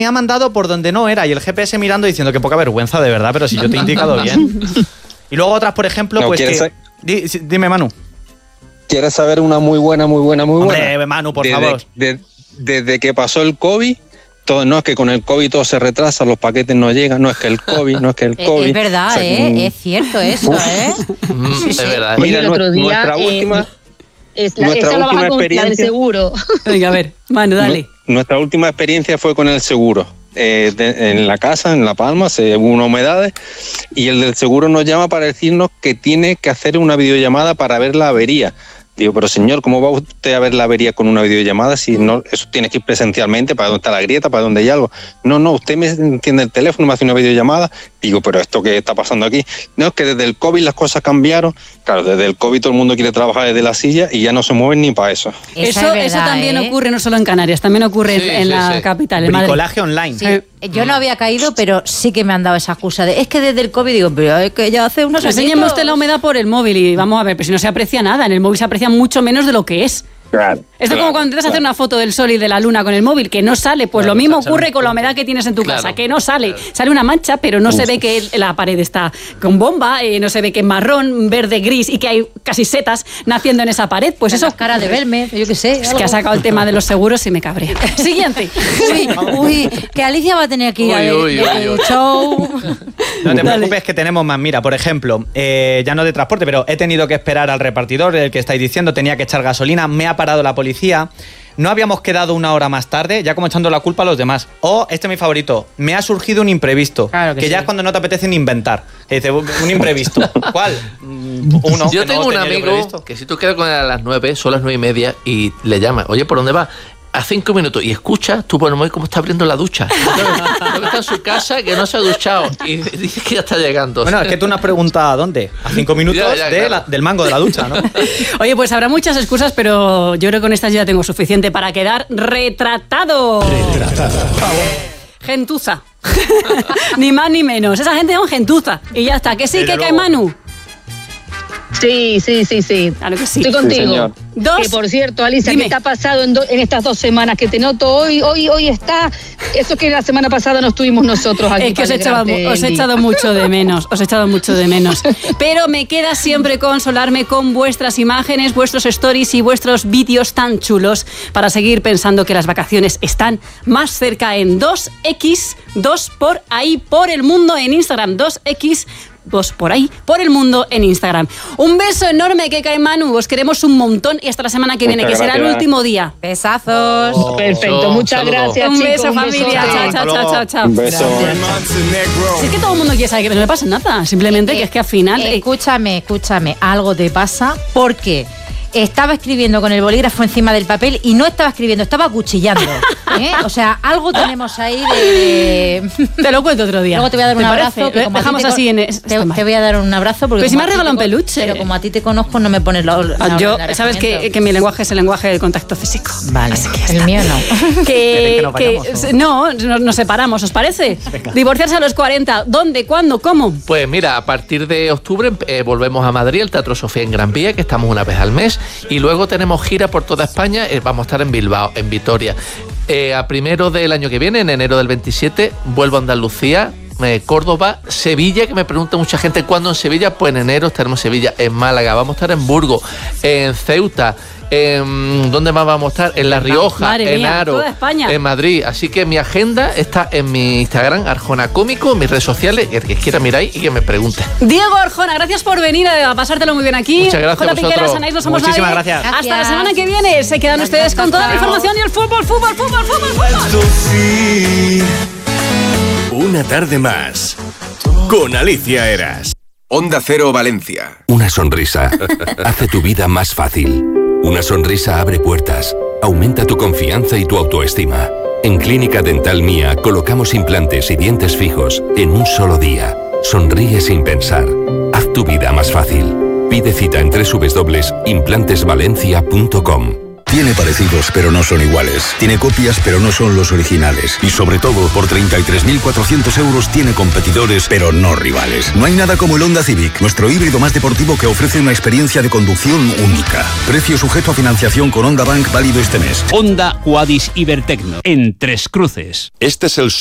me ha mandado por donde no era y el GPS mirando diciendo que poca vergüenza, de verdad, pero si yo te he indicado bien. Y luego otras, por ejemplo, pues que... Dime, Manu. ¿Quieres saber una muy buena? Hombre, Manu, por favor. Desde que pasó el COVID, no es que con el COVID todo se retrasa, los paquetes no llegan, no es que el COVID. Es verdad, o sea, es cierto eso, Sí, es verdad. Mira, el otro día, nuestra última experiencia del seguro. Venga, a ver, Manu, dale. Nuestra última experiencia fue con el seguro. En la casa, en La Palma, hubo unas humedades y el del seguro nos llama para decirnos que tiene que hacer una videollamada para ver la avería. Digo, pero señor, ¿cómo va usted a ver la avería con una videollamada si no, eso tiene que ir presencialmente para dónde está la grieta, para dónde hay algo? No, usted me entiende el teléfono, me hace una videollamada. Digo, pero ¿esto qué está pasando aquí? No, es que desde el COVID las cosas cambiaron. Claro, desde el COVID todo el mundo quiere trabajar desde la silla y ya no se mueven ni para eso. Eso también ocurre no solo en Canarias, también ocurre en la capital, en Madrid. Bricolaje online. Sí. Yo no había caído, pero sí que me han dado esa excusa de es que desde el COVID digo, pero es que ya hace unos años. Enséñeme usted la humedad por el móvil y vamos a ver, pero si no se aprecia nada, en el móvil se aprecia mucho menos de lo que es. Claro. Esto es como cuando intentas hacer una foto del sol y de la luna con el móvil, que no sale. Pues lo mismo ocurre con la humedad que tienes en tu casa, que no sale. Sale una mancha, pero no se ve que la pared está con bomba, no se ve que es marrón, verde, gris y que hay casi setas naciendo en esa pared. Pues eso. Cara de Belmez, yo qué sé. Es que ha sacado el tema de los seguros y me cabrea. Siguiente. Uy, que Alicia va a tener que ir al show. No te preocupes que tenemos más. Mira, por ejemplo, ya no de transporte, pero he tenido que esperar al repartidor, el que estáis diciendo, tenía que echar gasolina, me ha parado la policía. No habíamos quedado una hora más tarde, ya como echando la culpa a los demás. O, este es mi favorito, me ha surgido un imprevisto. Claro que ya es cuando no te apetece ni inventar. Que dice, un imprevisto. ¿Cuál? Uno. Yo tengo un amigo que si tú quedas con él a las 9, son las 9:30 y le llamas, oye, ¿por dónde vas? A 5 minutos y escucha, tú por el móvil cómo está abriendo la ducha. Que está en su casa, que no se ha duchado y dice que ya está llegando. Bueno, es que tú no has preguntado ¿a dónde? A 5 minutos claro. Del mango de la ducha, ¿no? Oye, pues habrá muchas excusas, pero yo creo que con estas ya tengo suficiente para quedar retratado. Gentuza. Ni más ni menos. Esa gente es un gentuza. Y ya está. Que sí, que cae Manu. Sí. Claro que sí. Estoy contigo. Sí, que por cierto, Alicia, ¿qué te ha pasado en estas 2 semanas? Que te noto hoy está... Eso que la semana pasada no estuvimos nosotros aquí. Es que os he echado mucho de menos. Pero me queda siempre consolarme con vuestras imágenes, vuestros stories y vuestros vídeos tan chulos para seguir pensando que las vacaciones están más cerca en 2X, 2 por ahí, por el mundo en Instagram, 2X, 2 por ahí, por el mundo en Instagram. Un beso enorme, Keka y Manu. Os queremos un montón y hasta la semana que viene, que será el último día. Besazos. Perfecto, muchas gracias, un chicos. Beso, familia. Chao. Un beso. Si es que todo el mundo quiere saber que no le pasa nada. Simplemente que es que al final... Escúchame. Algo te pasa porque... Estaba escribiendo con el bolígrafo encima del papel y no estaba escribiendo, estaba acuchillando. O sea, algo tenemos ahí de... Te lo cuento otro día. Luego te voy a dar un abrazo. Dejamos así en... Te voy a dar un abrazo porque... Pero si me has regalado un peluche. Pero como a ti te conozco, no me pones la yo, sabes que mi lenguaje es el lenguaje del contacto físico. Vale, así que el mío no. No, nos separamos, ¿os parece? Venga. Divorciarse a los 40. ¿Dónde? ¿Cuándo? ¿Cómo? Pues mira, a partir de octubre volvemos a Madrid, el Teatro Sofía en Gran Vía, que estamos una vez al mes. Y luego tenemos gira por toda España, vamos a estar en Bilbao, en Vitoria. A primero del año que viene, en enero del 27, vuelvo a Andalucía, Córdoba, Sevilla, que me pregunta mucha gente cuándo en Sevilla. Pues en enero estaremos en Sevilla, en Málaga, vamos a estar en Burgos, en Ceuta, ¿dónde más vamos a estar? En La Rioja, en Aro, en Madrid. Así que mi agenda está en mi Instagram, Arjona Cómico, en mis redes sociales, el que quiera miráis y que me pregunte. Diego Arjona, gracias por venir a pasártelo muy bien aquí. Muchas gracias a vosotros. Anaís, no somos Muchísimas nadie. gracias. Hasta la semana que viene. Se quedan ustedes con toda la información y el fútbol. Una tarde más con Alicia Eras. Onda Cero Valencia. Una sonrisa hace tu vida más fácil. Una sonrisa abre puertas, aumenta tu confianza y tu autoestima. En Clínica Dental Mía colocamos implantes y dientes fijos en un solo día. Sonríe sin pensar. Haz tu vida más fácil. Pide cita en www.implantesvalencia.com. Tiene parecidos, pero no son iguales. Tiene copias, pero no son los originales. Y sobre todo, por 33.400 euros tiene competidores, pero no rivales. No hay nada como el Honda Civic, nuestro híbrido más deportivo que ofrece una experiencia de conducción única. Precio sujeto a financiación con Honda Bank válido este mes. Honda Quadis Ibertecno, en Tres Cruces. Este es el